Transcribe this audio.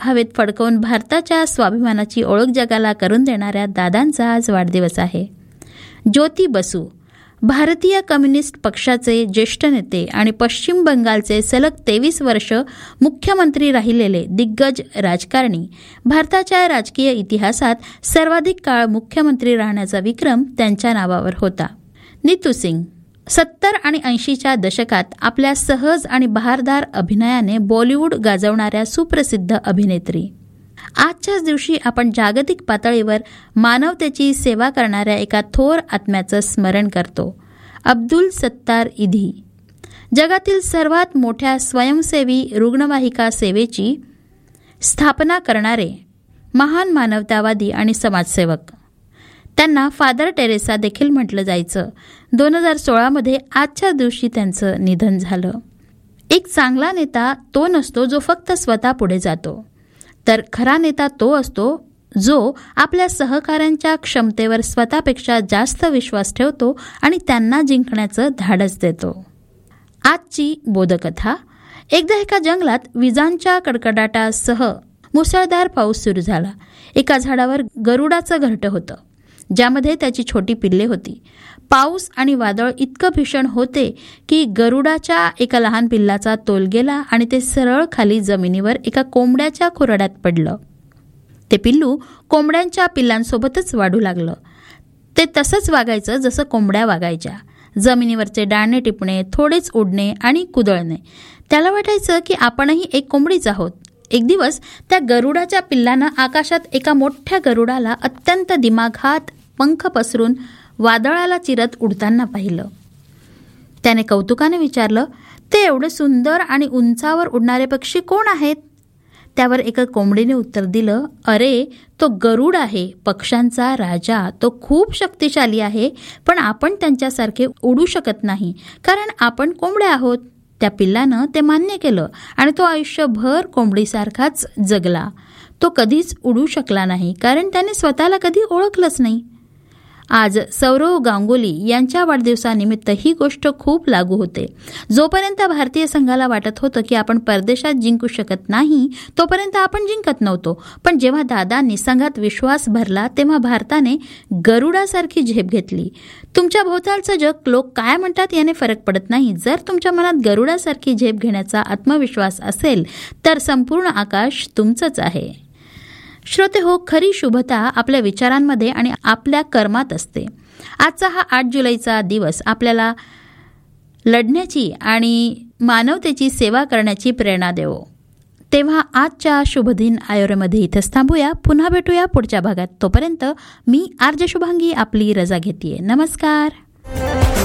हवेत फडकवून भारताच्या स्वाभिमानाची ओळख जगाला करून देणाऱ्या दादांचा आज वाढदिवस आहे. ज्योती बसू भारतीय कम्युनिस्ट पक्षाचे ज्येष्ठ नेते आणि पश्चिम बंगालचे सलग 23 वर्ष मुख्यमंत्री राहिलेले दिग्गज राजकारणी. भारताच्या राजकीय इतिहासात सर्वाधिक काळ मुख्यमंत्री राहण्याचा विक्रम त्यांच्या नावावर होता. नीतू सिंग 70 आणि 80च्या दशकात आपल्या सहज आणि बहारदार अभिनयाने बॉलिवूड गाजवणाऱ्या सुप्रसिद्ध अभिनेत्री. आजच्याच दिवशी आपण जागतिक पातळीवर मानवतेची सेवा करणाऱ्या एका थोर आत्म्याचं स्मरण करतो. अब्दुल सत्तार इधी जगातील सर्वात मोठ्या स्वयंसेवी रुग्णवाहिका सेवेची स्थापना करणारे महान मानवतावादी आणि समाजसेवक. त्यांना फादर टेरेसा देखील म्हटलं जायचं. 2016 आजच्या दिवशी त्यांचं निधन झालं. एक चांगला नेता तो नसतो जो फक्त स्वतः पुढे जातो, तर खरा नेता तो असतो जो आपल्या सहकाऱ्यांच्या क्षमतेवर स्वतःपेक्षा जास्त विश्वास ठेवतो आणि त्यांना जिंकण्याचं धाडस देतो. आजची बोधकथा. एकदा एका जंगलात विजांच्या कडकडाटासह मुसळधार पाऊस सुरू झाला. एका झाडावर गरुडाचं घरटं होतं, ज्यामध्ये त्याची छोटी पिल्ले होती. पाऊस आणि वादळ इतकं भीषण होते की गरुडाच्या एका लहान पिल्लाचा तोल गेला आणि ते सरळ खाली जमिनीवर एका कोंबड्याच्या खुराड्यात पडलं. ते पिल्लू कोंबड्यांच्या पिल्लांसोबतच वाढू लागलं. ते तसंच वागायचं जसं कोंबड्या वागायच्या. जमिनीवरचे दाणे टिपणे, थोडेच उडणे आणि कुदळणे. त्याला वाटायचं की आपणही एक कोंबडीच आहोत. एक दिवस त्या गरुडाच्या पिल्लानं आकाशात एका मोठ्या गरुडाला अत्यंत दिमाखात पंख पसरून वादळाला चिरत उडताना पाहिलं. त्याने कौतुकाने विचारलं, ते एवढे सुंदर आणि उंचावर उडणारे पक्षी कोण आहेत? त्यावर एका कोंबडीने उत्तर दिलं, अरे तो गरुड आहे, पक्ष्यांचा राजा. तो खूप शक्तिशाली आहे, पण आपण त्यांच्यासारखे उडू शकत नाही, कारण आपण कोंबड्या आहोत. त्या पिल्लानं ते मान्य केलं आणि तो आयुष्यभर कोंबडीसारखाच जगला. तो कधीच उडू शकला नाही, कारण त्याने स्वतःला कधी ओळखलंच नाही. आज सौरव गांगुली यांच्या वाढदिवसानिमित्त ही गोष्ट खूप लागू होते. जोपर्यंत भारतीय संघाला वाटत होतं की आपण परदेशात जिंकू शकत नाही, तोपर्यंत आपण जिंकत नव्हतो. पण जेव्हा दादांनी संघात विश्वास भरला, तेव्हा भारताने गरुडासारखी झेप घेतली. तुमच्या भोवतालचं जग लोक काय म्हणतात याने फरक पडत नाही. जर तुमच्या मनात गरुडासारखी झेप घेण्याचा आत्मविश्वास असेल, तर संपूर्ण आकाश तुमचंच आहे. श्रोते हो, खरी शुभता आपल्या विचारांमध्ये आणि आपल्या कर्मात असते. आजचा हा 8 जुलैचा दिवस आपल्याला लढण्याची आणि मानवतेची सेवा करण्याची प्रेरणा देवो. तेव्हा आजच्या शुभदिन आयोरेमध्ये इथंच थांबूया. पुन्हा भेटूया पुढच्या भागात. तोपर्यंत मी आरजे शुभांगी आपली रजा घेतेय. नमस्कार.